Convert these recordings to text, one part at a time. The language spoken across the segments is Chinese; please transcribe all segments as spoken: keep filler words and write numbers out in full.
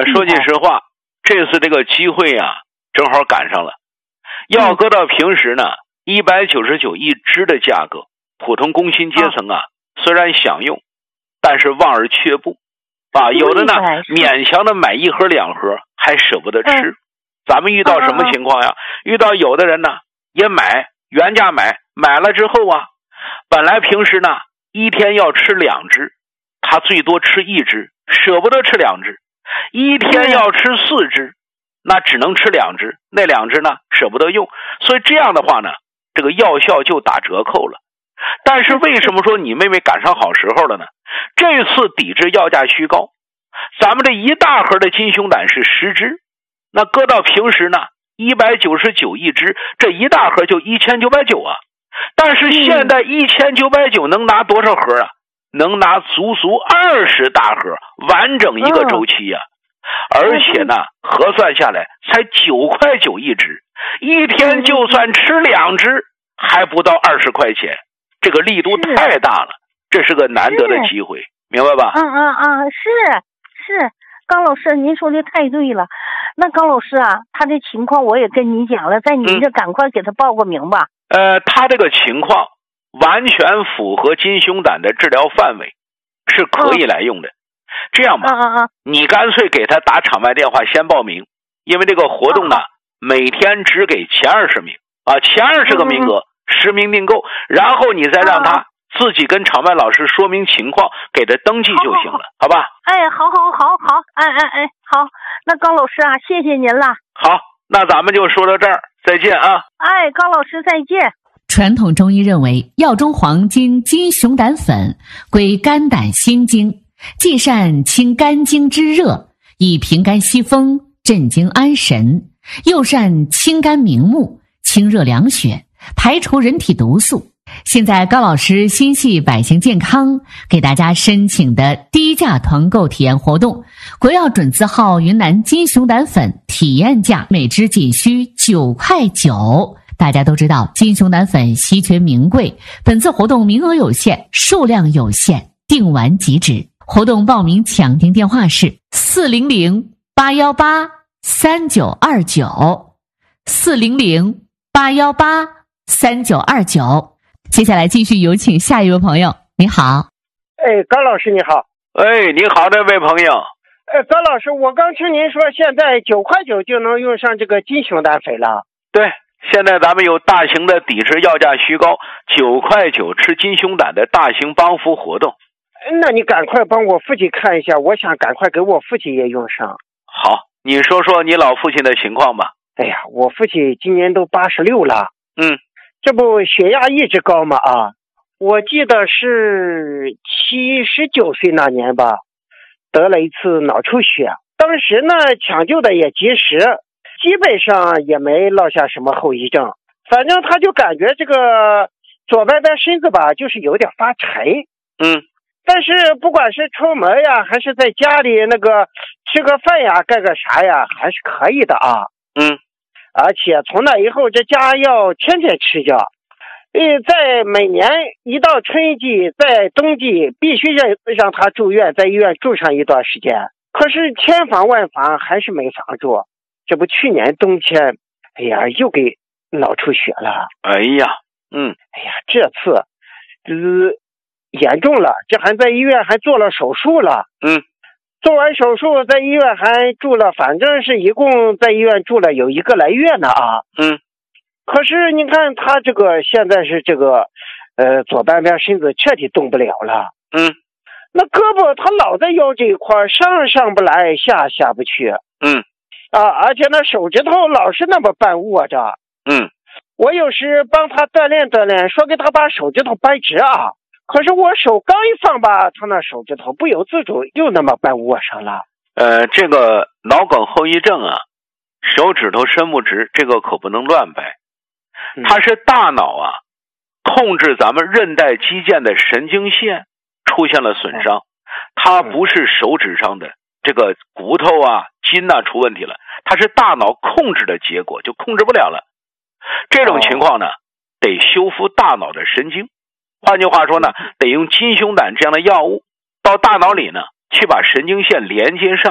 说句实话，这次这个机会呀、啊，正好赶上了。要搁到平时呢，一百九十九一支的价格，普通工薪阶层啊，哦、虽然享用，但是望而却步啊。有的呢，勉强的买一盒两盒，还舍不得吃。嗯、咱们遇到什么情况呀？嗯、遇到有的人呢，也买原价买，买了之后啊，本来平时呢一天要吃两只，他最多吃一只，舍不得吃两只。一天要吃四只，那只能吃两只，那两只呢舍不得用，所以这样的话呢，这个药效就打折扣了。但是为什么说你妹妹赶上好时候了呢？这次抵制药价虚高，咱们这一大盒的金熊胆是十只，那搁到平时呢一百九十九一只，这一大盒就一千九百九啊。但是现在一千九百九能拿多少盒啊？能拿足足二十大盒，完整一个周期呀、啊！而且呢，核算下来才九块九一只，一天就算吃两只，还不到二十块钱，这个力度太大了，这是个难得的机会，明白吧？ 嗯嗯嗯，是是，高老师，您说的太对了。那高老师啊，他的情况我也跟你讲了，在您这赶快给他报个名吧。 嗯、呃，他这个情况完全符合金熊胆的治疗范围，是可以来用的。嗯、这样吧， 嗯嗯嗯， 你干脆给他打场外电话先报名，因为这个活动呢，嗯、每天只给前二十名啊，前二十个名额，十、嗯、名订购，然后你再让他自己跟场外老师说明情况，给他登记就行了，好, 好, 好, 好吧？ 哎，好好好好，哎哎哎，好，那高老师啊，谢谢您了。 好，那咱们就说到这儿，再见啊！ 哎，高老师再见。 传统中医认为，药中黄金金熊胆粉归肝胆心经，既善清肝经之热，以平肝息风，镇惊安神，又善清肝明目，清热凉血，排除人体毒素。现在高老师心系百姓健康，给大家申请的低价团购体验活动，国药准字号云南金熊胆粉体验价每支仅需九块九。大家都知道金熊胆粉稀缺名贵，本次活动名额有限，数量有限，订完即止。活动报名抢订电话是四零零八一八三九二九 四零零八一八三九二九。接下来继续有请下一位朋友。你好。 哎，高老师你好。 哎，你好，这位朋友。 哎，高老师，我刚听您说现在九块九就能用上这个金熊胆粉了。 对，现在咱们有大型的抵制药价虚高，九块九吃金熊胆的大型帮扶活动。 那你赶快帮我父亲看一下，我想赶快给我父亲也用上。 好，你说说你老父亲的情况吧。 哎呀，我父亲今年都八十六了。 嗯。 这不血压一直高吗？啊，我记得是七十九岁那年吧，得了一次脑出血。当时呢，抢救的也及时，基本上也没落下什么后遗症。反正他就感觉这个左半边身子吧，就是有点发沉。 嗯， 但是不管是出门呀，还是在家里那个吃个饭呀，干个啥呀，还是可以的啊。 嗯。 而且从那以后，这家药天天吃药，呃，在每年一到春季，在冬季必须让让他住院，在医院住上一段时间。可是千防万防还是没防住，这不去年冬天，哎呀，又给脑出血了。 哎呀，嗯， 哎呀，这次，呃，严重了，这还在医院还做了手术了。 嗯。 做完手术在医院还住了，反正是一共在医院住了有一个来月呢啊。 嗯。 可是你看他这个现在是这个，呃，左半边身子彻底动不了了。 嗯。 那胳膊他老在腰这一块，上上不来，下下不去。 嗯。 啊，而且那手指头老是那么半握着。 嗯。 我有时帮他锻炼锻炼，说给他把手指头掰直啊。可是我手刚一放吧，他那手指头不由自主又那么半握上了。 呃，这个脑梗后遗症啊，手指头伸不直，这个可不能乱掰。它是大脑啊控制咱们韧带肌腱的神经线出现了损伤，它不是手指上的这个骨头啊筋啊出问题了，它是大脑控制的结果，就控制不了了。这种情况呢，得修复大脑的神经。换句话说呢，得用金熊胆这样的药物到大脑里呢，去把神经线连接上，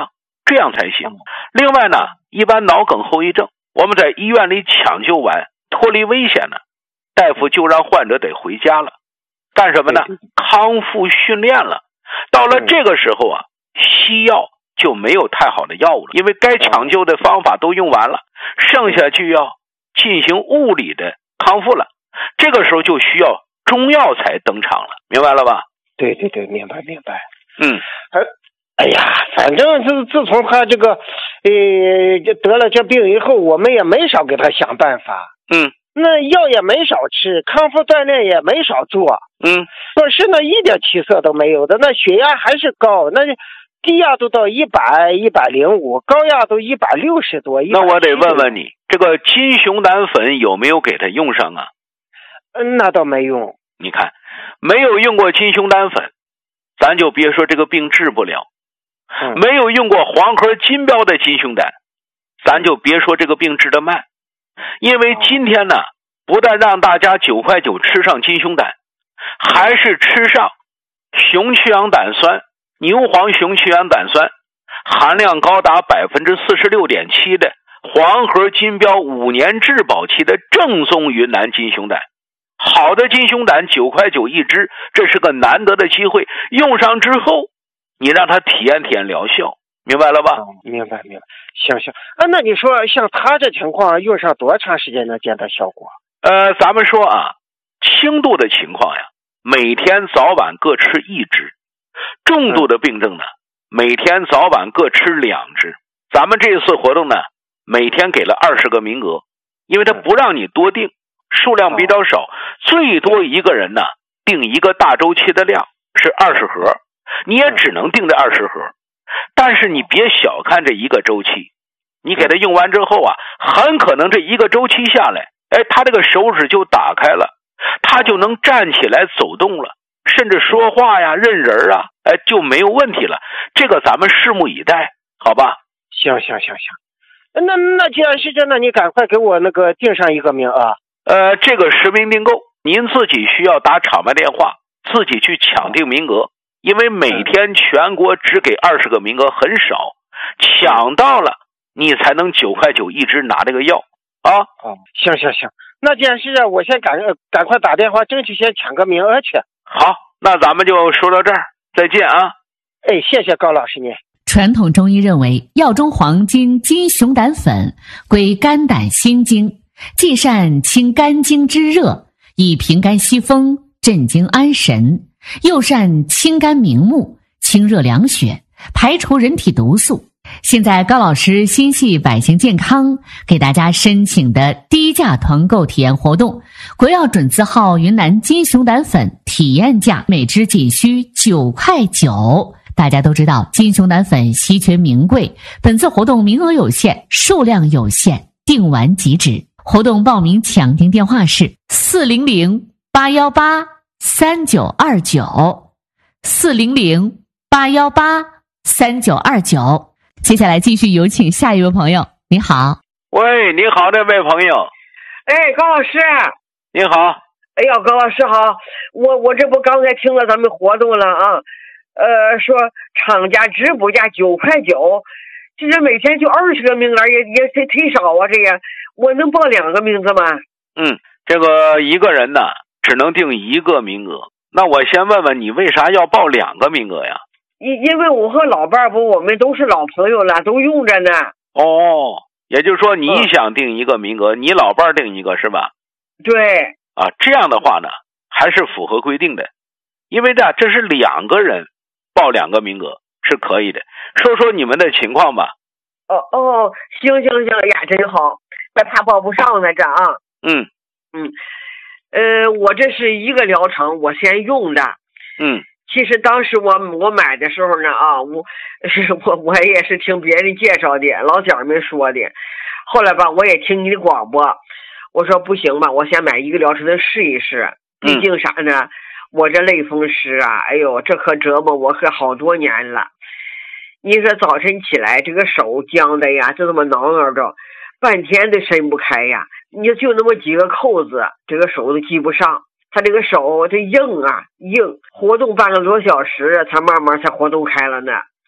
这样才行。另外呢，一般脑梗后遗症，我们在医院里抢救完脱离危险呢，大夫就让患者得回家了，干什么呢？康复训练了。到了这个时候啊，西药就没有太好的药物了，因为该抢救的方法都用完了，剩下就要进行物理的康复了。这个时候就需要中药才登场了，明白了吧？ 对对对，明白明白。 嗯， 哎呀，反正自自从他这个呃得了这病以后，我们也没少给他想办法。 嗯， 那药也没少吃，康复锻炼也没少做。 嗯， 可是呢，一点起色都没有的，那血压还是高，那低压都到一百、一百零五，高压都一百六十多。 那我得问问你，这个金熊胆粉有没有给他用上啊？ 嗯，那倒没用。 你看，没有用过金熊胆粉，咱就别说这个病治不了。 嗯、 没有用过黄河金标的金熊胆，咱就别说这个病治得慢。因为今天呢，不但让大家九块九吃上金熊胆，还是吃上熊去氧胆酸、牛黄熊去氧胆酸，含量高达百分之四十六点七的黄河金标五年质保期的正宗云南金熊胆。好的金熊胆九块九一支，这是个难得的机会。用上之后，你让他体验体验疗效，明白了吧？ 哦、明白明白。行行啊，那你说像他这情况用上多长时间能见到效果？ 呃，咱们说啊，轻度的情况呀，每天早晚各吃一支；重度的病症呢，每天早晚各吃两支。咱们这次活动呢，每天给了二十个名额，因为他不让你多订，数量比较少，最多一个人呢订一个大周期的量是二十盒，你也只能订这二十盒。但是你别小看这一个周期，你给他用完之后啊，很可能这一个周期下来，哎，他这个手指就打开了，他就能站起来走动了，甚至说话呀、认人啊，哎，就没有问题了。这个咱们拭目以待，好吧？ 行行行行，那那既然是这样，那你赶快给我那个订上一个名额。 呃，这个实名订购，您自己需要打场外电话，自己去抢订名额，因为每天全国只给二十个名额，很少，抢到了你才能九块九一支拿这个药啊。 哦，行行行，那既然是这样，我先赶赶快打电话，争取先抢个名额去。 好，那咱们就说到这儿，再见啊。 哎，谢谢高老师您。 传统中医认为，药中黄金金熊胆粉归肝胆心经，既善清肝经之热，以平肝息风，镇惊安神，又善清肝明目，清热凉血，排除人体毒素。现在高老师心系百姓健康，给大家申请的低价团购体验活动，国药准字号云南金熊胆粉体验价每支仅需九块九。大家都知道金熊胆粉稀缺名贵，本次活动名额有限，数量有限，订完即止。活动报名抢订电话是四零零八幺八三九二九，四零零八幺八三九二九。接下来继续有请下一位朋友。你好。 喂，你好，这位朋友。 哎，高老师。 你好。 哎呀，高老师好，我我这不刚才听了咱们活动了啊，呃，说厂家直补价九块九，其实每天就二十个名额，也也忒忒少啊，这个我能报两个名字吗？ 嗯，这个一个人呢只能订一个名额，那我先问问你为啥要报两个名额呀？ 因因为我和老伴儿不，我们都是老朋友了，都用着呢。 哦，也就是说你想订一个名额，嗯、你老伴儿订一个是吧？ 对。 啊，这样的话呢，还是符合规定的，因为这这是两个人报两个名额是可以的。说说你们的情况吧。 哦哦，行行行呀，真好，还怕报不上呢这啊。 嗯嗯，呃，我这是一个疗程，我先用的。 嗯。 其实当时我我买的时候呢啊，我是我我也是听别人介绍的，老家们说的。后来吧，我也听你的广播，我说不行吧，我先买一个疗程的试一试。毕竟啥呢？嗯、我这类风湿啊，哎呦，这可折磨我可好多年了。你说早晨起来，这个手僵的呀，就这么挠挠着，半天都伸不开呀。你就那么几个扣子，这个手都系不上。他这个手这硬啊硬，活动半个多小时才慢慢才活动开了呢。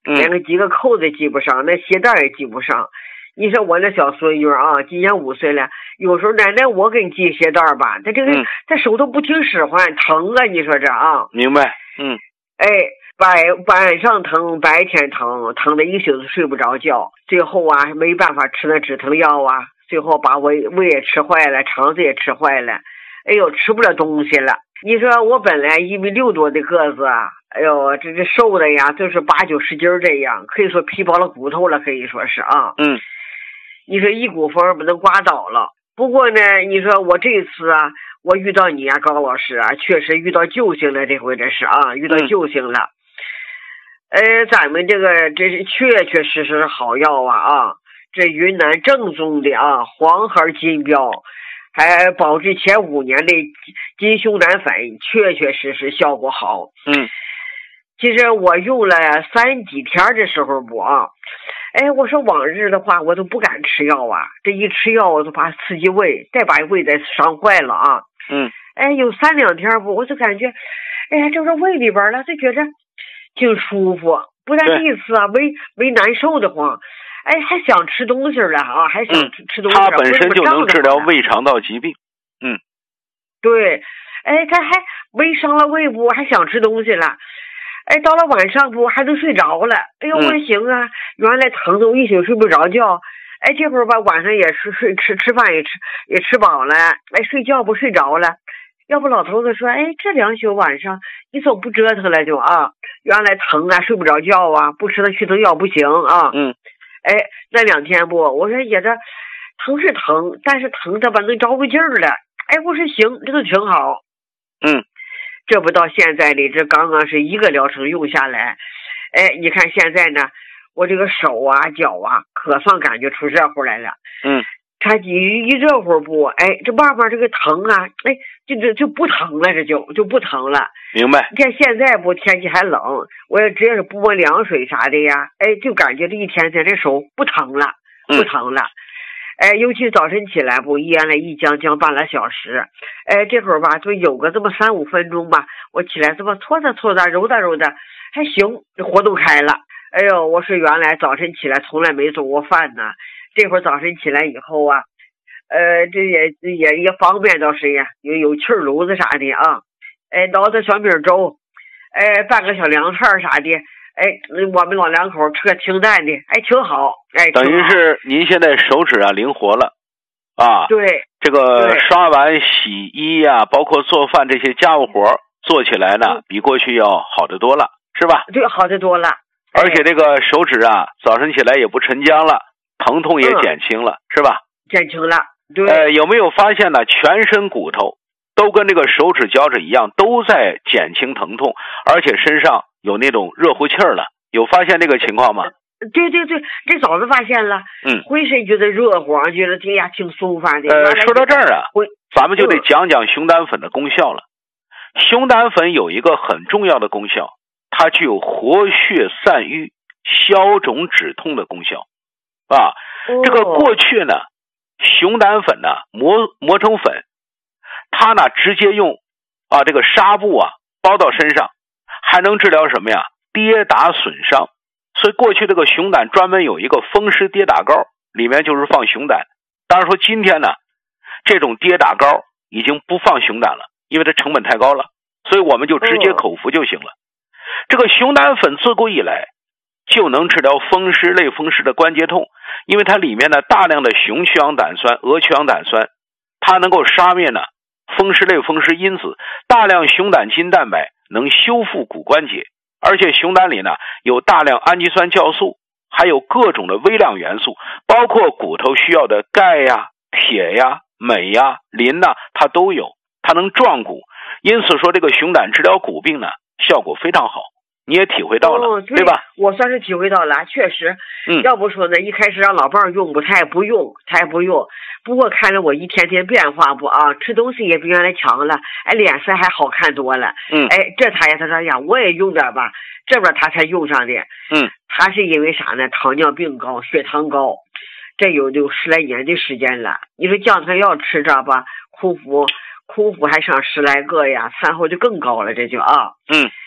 连个几个扣子系不上，那鞋带也系不上。你说我那小孙女啊，今年五岁了，有时候奶奶我给你系鞋带吧，他这个、嗯、他手都不听使唤，疼啊！你说这啊？ 明白？嗯。 哎，晚晚上疼，白天疼，疼的一宿都睡不着觉。最后啊，没办法吃那止疼药啊，最后把胃胃也吃坏了，肠子也吃坏了。哎呦，吃不了东西了。你说我本来一米六多的个子啊，哎呦，这这瘦的呀，就是八九十斤这样，可以说皮包了骨头了，可以说是啊。 嗯。 你说一股风把它刮倒了。不过呢，你说我这次啊，我遇到你啊，高老师啊，确实遇到救星了，这回这是啊，遇到救星了。嗯、呃，咱们这个这是确确实实是好药啊啊！这云南正宗的啊黄孩金标，还保质前五年的金熊胆粉，确确实实效果好。 嗯， 其实我用了三几天的时候不啊。哎，我说往日的话，我都不敢吃药啊，这一吃药我都怕刺激胃，再把胃再伤坏了啊。 嗯， 哎，有三两天不，我就感觉，哎呀，这个胃里边了，就觉着挺舒服，不但意思啊，没没难受的慌，哎，还想吃东西了啊，还想吃、嗯、吃东西。 它本身就能治疗胃肠道疾病。嗯， 对，哎，他还胃伤了胃部，还想吃东西了。哎，到了晚上不还能睡着了？哎呦，我说行啊！原来疼的我一宿睡不着觉。哎，这会儿吧，晚上也是睡吃吃饭也吃也吃饱了。哎，睡觉不睡着了。要不老头子说，哎，这两宿晚上你总不折腾了就啊？原来疼啊，睡不着觉啊，不吃那去疼药不行啊。 嗯。 哎，那两天不，我说也这疼是疼，但是疼的吧能着个劲儿了。哎，我说行，这都挺好。 嗯。 这不到现在里，这刚刚是一个疗程用下来，哎，你看现在呢，我这个手啊、脚啊，可算感觉出热乎来了。 嗯， 它一一热乎不，哎，这慢慢这个疼啊，哎，就就就不疼了，这就就不疼了。 明白。 你看现在不天气还冷，我也只要是不摸凉水啥的呀，哎，就感觉这一天天这手不疼了，不疼了。嗯哎，尤其早晨起来不，原来一将将半拉小时，哎，这会儿吧，就有个这么三五分钟吧，我起来这么搓着搓着，揉达揉达，还行，活动开了。哎呦，我说原来早晨起来从来没做过饭呢，这会儿早晨起来以后啊，呃，这也也也方便倒是呀，有有气儿炉子啥的啊，哎，熬点小米粥，哎，拌个小凉菜啥的。哎，我们老两口吃个清淡的，哎，挺好。哎， 等于是您现在手指啊灵活了，啊， 对， 这个刷碗、洗衣呀、啊，包括做饭这些家务活做起来呢，嗯、比过去要好得多了，是吧？ 对，好得多了。 而且这个手指啊，早晨起来也不沉僵了，疼痛也减轻了，嗯、是吧？ 减轻了。对。 呃，有没有发现呢？全身骨头都跟这个手指、脚趾一样，都在减轻疼痛，而且身上有那种热乎气儿了，有发现这个情况吗？ 对对对，这早就发现了。 嗯， 浑身觉得热乎，觉得哎呀挺舒服的。 呃，说到这儿啊，咱们就得讲讲熊胆粉的功效了。嗯、熊胆粉有一个很重要的功效，它具有活血散瘀、消肿止痛的功效啊。哦、这个过去呢，熊胆粉呢磨磨成粉，它呢直接用啊这个纱布啊包到身上。还能治疗什么呀？跌打损伤。所以过去这个熊胆专门有一个风湿跌打膏，里面就是放熊胆。当然说今天呢，这种跌打膏已经不放熊胆了，因为它成本太高了，所以我们就直接口服就行了。这个熊胆粉自古以来就能治疗风湿、类风湿的关节痛，因为它里面呢大量的雄曲氧胆酸、鹅曲氧胆酸，它能够杀灭呢风湿类风湿因子，大量熊胆筋蛋白能修复骨关节，而且熊胆里呢有大量氨基酸酵素，还有各种的微量元素，包括骨头需要的钙呀、铁呀、镁呀、磷呐，它都有，它能壮骨。因此说这个熊胆治疗骨病呢效果非常好，你也体会到了、 哦、对, 对吧？ 我算是体会到了，确实。 嗯， 要不说呢，一开始让老伴儿用不，他也不用，他也不用。不过看着我一天天变化不啊，吃东西也比原来强了，哎，脸色还好看多了。 嗯， 哎，这他也他说呀，我也用点吧，这边他才用上的。 嗯， 他是因为啥呢？糖尿病高，血糖高，这有有十来年的时间了。你说降糖药吃着吧，空腹空腹还上十来个呀，餐后就更高了，这就啊。 嗯。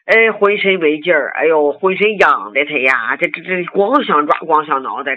哎，浑身没劲儿，哎呦，浑身痒的他呀，这这这光想抓光想挠的。